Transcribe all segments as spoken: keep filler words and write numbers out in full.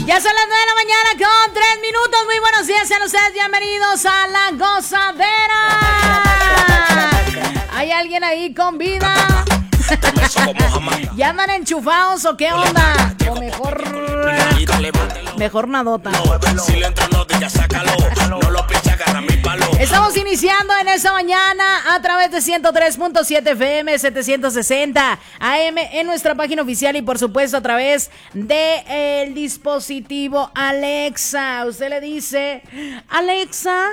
Ya son las nueve de la mañana con tres minutos. Muy buenos días, sean ustedes bienvenidos a La Gozadera. ¿Hay alguien ahí con vida? ¿Ya andan enchufados o qué onda? O mejor... Mejor nadota. Estamos iniciando en esta mañana a través de ciento tres punto siete F M, setecientos sesenta A M en nuestra página oficial y por supuesto a través del dispositivo Alexa. Usted le dice, Alexa,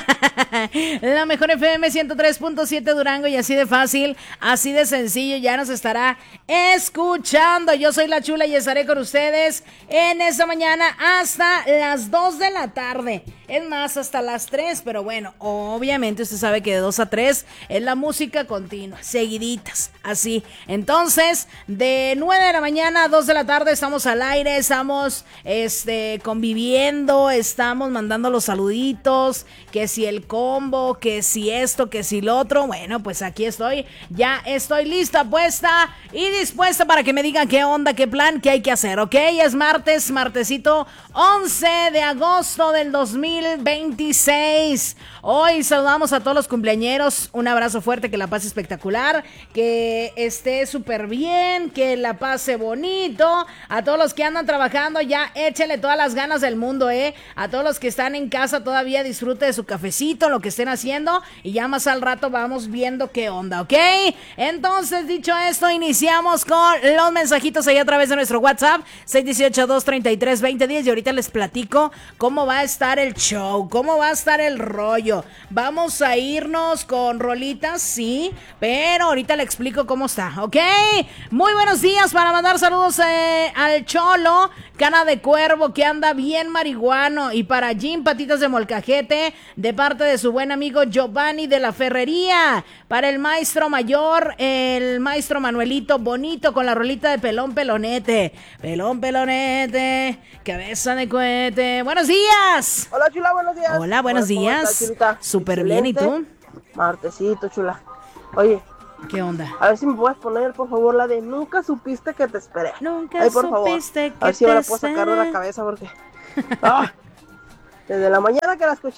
la mejor F M ciento tres punto siete Durango y así de fácil, así de sencillo ya nos estará escuchando. Yo soy la Chula y estaré con ustedes en esta mañana hasta las dos de la tarde. Es más, hasta las tres, pero bueno, obviamente usted sabe que de dos a tres es la música continua, seguiditas, así. Entonces, de nueve de la mañana a dos de la tarde estamos al aire, estamos este, conviviendo, estamos mandando los saluditos, que si el combo, que si esto, que si lo otro. Bueno, pues aquí estoy, ya estoy lista, puesta y dispuesta para que me digan qué onda, qué plan, qué hay que hacer, ¿ok? Es martes, martesito once de agosto del dos mil veintiséis. Hoy saludamos a todos los cumpleañeros, un abrazo fuerte, que la pase espectacular, que esté súper bien, que la pase bonito. A todos los que andan trabajando, ya échenle todas las ganas del mundo, eh. A todos los que están en casa todavía, disfrute de su cafecito, lo que estén haciendo, y ya más al rato vamos viendo qué onda, ¿ok? Entonces, dicho esto, iniciamos con los mensajitos ahí a través de nuestro WhatsApp, seis uno ocho, dos tres tres, dos cero uno cero, y ahorita les platico cómo va a estar el show, cómo va a estar el rollo. Vamos a irnos con rolitas, sí, pero ahorita le explico cómo está, ¿ok? Muy buenos días para mandar saludos eh, al Cholo, Cana de Cuervo, que anda bien marihuano, y para Jim Patitas de Molcajete, de parte de su buen amigo Giovanni de la Ferrería, para el maestro mayor, el maestro Manuelito Bonito, con la rolita de Pelón Pelonete, Pelón Pelonete, cabeza de cohete. Buenos días. Hola, Chula, buenos días. Hola, buenos días. Súper bien, ¿y tú? Martesito, Chula. Oye, ¿qué onda? A ver si me puedes poner, por favor, la de Nunca supiste que te esperé. Nunca Ay, por supiste favor. que A ver si me te la puedo sacar de la cabeza porque... ah, desde la mañana que la escuché,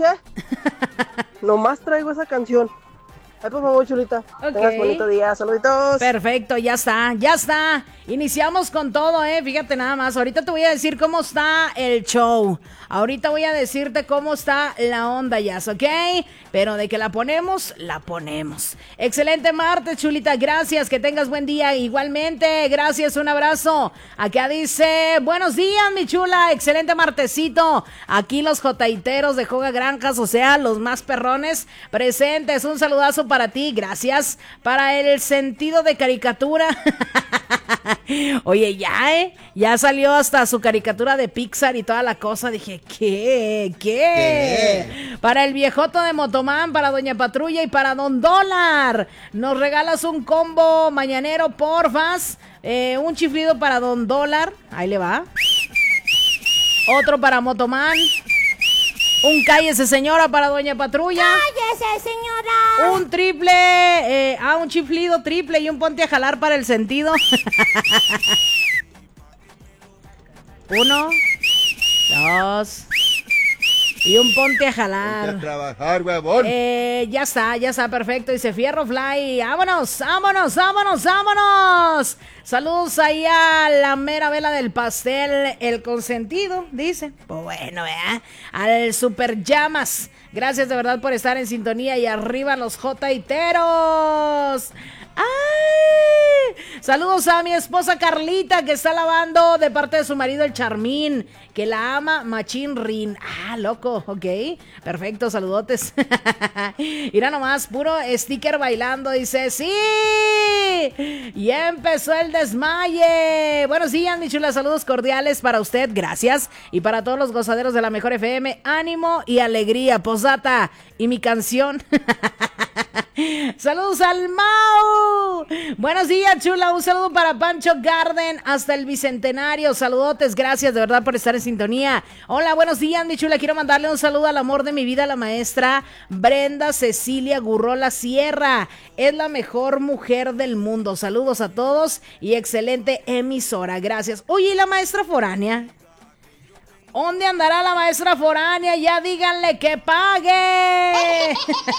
nomás traigo esa canción. Ay, por favor, Chulita. Okay. Tengas bonito día. Saluditos. Perfecto, ya está, ya está. Iniciamos con todo, eh. Fíjate nada más. Ahorita te voy a decir cómo está el show. Ahorita voy a decirte cómo está la onda, ya, ¿ok? Pero de que la ponemos, la ponemos. Excelente martes, Chulita. Gracias, que tengas buen día. Igualmente, gracias, un abrazo. Acá dice, buenos días, mi chula. Excelente martesito. Aquí los jotaiteros de Joga Granjas, o sea, los más perrones presentes. Un saludazo para ti, gracias. Para el sentido de caricatura. Oye, ya, ¿eh? Ya salió hasta su caricatura de Pixar y toda la cosa. Dije, ¿qué? ¿Qué? ¿Qué? Para el viejoto de Motomán, para Doña Patrulla y para Don Dólar. Nos regalas un combo mañanero, porfas. Eh, un chiflido para Don Dólar. Ahí le va. Otro para Motomán. Un cállese, señora, para Doña Patrulla. ¡Cállese, señora! Un triple, eh, ah, un chiflido triple y un ponte a jalar para el sentido. Uno, dos, y un ponte a jalar. Ponte a trabajar, huevón. Eh, ya está, ya está, perfecto. Dice Fierro Fly, vámonos, vámonos, vámonos, vámonos. Saludos ahí a la mera vela del pastel, el consentido, dice. Pues bueno, ¿verdad? Al Super Llamas. Gracias de verdad por estar en sintonía y arriba los jotaiteros. ¡Ay! Saludos a mi esposa Carlita, que está lavando de parte de su marido el Charmín, que la ama Machín Rin. Ah, loco, ok. Perfecto, saludotes. Mira nomás, puro sticker bailando, dice, ¡sí! Y empezó el desmaye. Buenos días, mi chula, saludos cordiales para usted, gracias. Y para todos los gozaderos de la mejor F M, ánimo y alegría. Posdata, y mi canción. Saludos al Mau. Buenos días, chula. Un saludo para Pancho Garden hasta el Bicentenario. Saludotes, gracias de verdad por estar en sintonía. Hola, buenos días, mi chula. Quiero mandarle un saludo al amor de mi vida, la maestra Brenda Cecilia Gurrola Sierra. Es la mejor mujer del mundo. Saludos a todos y excelente emisora. Gracias. Oye, ¿y la maestra foránea? ¿Dónde andará la maestra foránea? Ya díganle que pague.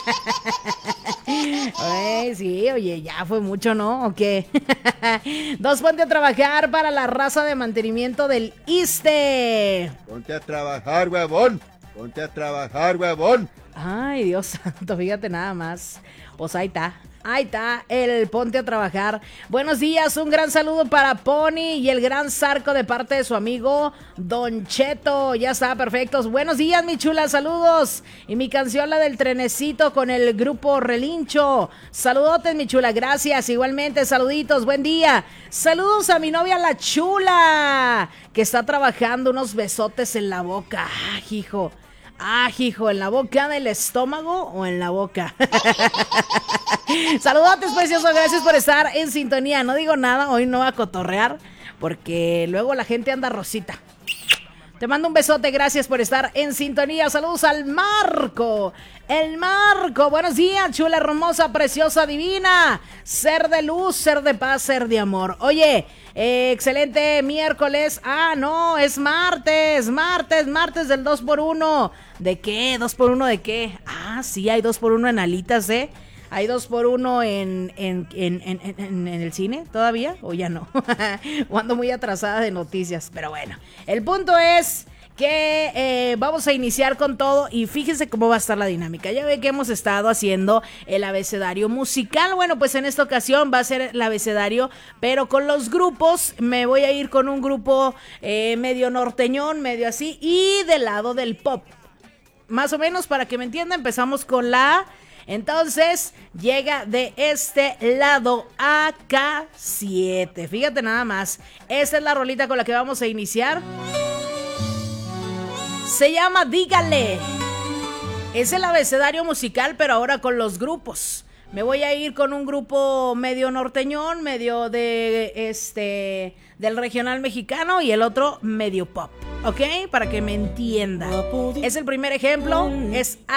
Ay, sí, oye, ya fue mucho, ¿no? ¿O qué? Dos, ponte a trabajar para la raza de mantenimiento del ISSSTE. Ponte a trabajar, huevón. Ponte a trabajar, huevón. Ay, Dios santo, fíjate nada más. Pues ahí está. Ahí está, el ponte a trabajar. Buenos días, un gran saludo para Pony y el gran Zarco de parte de su amigo Don Cheto. Ya está, perfectos. Buenos días, mi chula, saludos. Y mi canción, la del trenecito con el grupo Relincho. Saludotes, mi chula, gracias. Igualmente, saluditos, buen día. Saludos a mi novia, la chula, que está trabajando unos besotes en la boca. Ah, hijo. Ah, hijo, ¿en la boca del estómago o en la boca? Saludotes, precioso, gracias por estar en sintonía. No digo nada, hoy no voy a cotorrear porque luego la gente anda rosita. Te mando un besote, gracias por estar en sintonía. Saludos al Marco. El Marco, buenos días, chula, hermosa, preciosa, divina. Ser de luz, ser de paz, ser de amor. Oye, eh, excelente miércoles. Ah, no, es martes, martes, martes del dos por uno. ¿De qué? ¿dos por uno de qué? Ah, sí, hay dos por uno en alitas, ¿eh? ¿Hay dos por uno en, en, en, en, en, en el cine todavía? ¿O ya no? O ando muy atrasada de noticias. Pero bueno, el punto es que eh, vamos a iniciar con todo y fíjense cómo va a estar la dinámica. Ya ve que hemos estado haciendo el abecedario musical. Bueno, pues en esta ocasión va a ser el abecedario, pero con los grupos. Me voy a ir con un grupo eh, medio norteñón, medio así, y del lado del pop. Más o menos, para que me entienda, empezamos con la A. Entonces, llega de este lado A K siete. Fíjate nada más. Esta es la rolita con la que vamos a iniciar. Se llama Dígale. Es el abecedario musical, pero ahora con los grupos. Me voy a ir con un grupo medio norteñón, medio de este del regional mexicano y el otro medio pop, ¿ok? Para que me entienda. Es el primer ejemplo, es